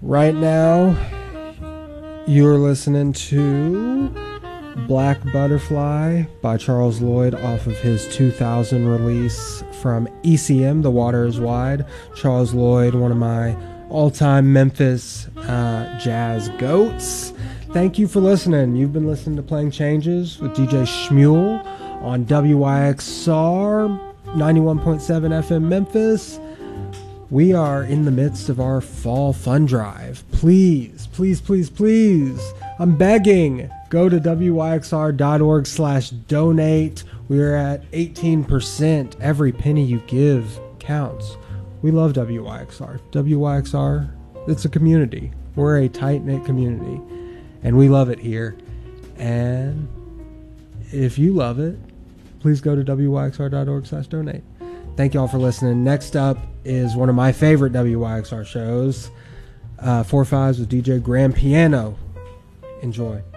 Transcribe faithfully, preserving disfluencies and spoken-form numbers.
Right now, you're listening to Black Butterfly by Charles Lloyd off of his two thousand release from E C M, The Water is Wide. Charles Lloyd, one of my all-time Memphis uh, jazz goats. Thank you for listening. You've been listening to Playing Changes with D J Shmuel on W Y X R ninety-one point seven F M Memphis. We are in the midst of our fall fund drive. Please, please, please, please, I'm begging, go to W Y X R dot org slash donate. We are at eighteen percent. Every penny you give counts. We love W Y X R. W Y X R, it's a community. We're a tight-knit community, and we love it here. And if you love it, please go to W Y X R dot org slash donate. Thank you all for listening. Next up is one of my favorite W Y X R shows, uh, Four Fives with D J Grand Piano. Enjoy.